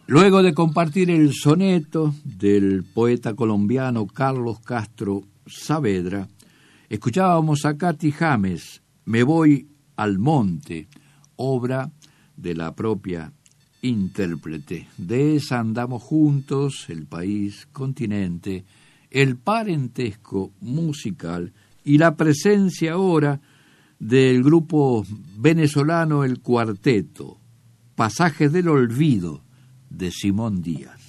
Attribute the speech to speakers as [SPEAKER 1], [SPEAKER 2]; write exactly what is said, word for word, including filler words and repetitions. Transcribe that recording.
[SPEAKER 1] Luego de compartir el soneto del poeta colombiano Carlos Castro Saavedra, escuchábamos a Katy James, Me voy al monte, obra de la propia intérprete. De esa Andamos juntos, el país, continente, el parentesco musical y la presencia ahora del grupo venezolano El Cuarteto, Pasajes del Olvido, de Simón Díaz.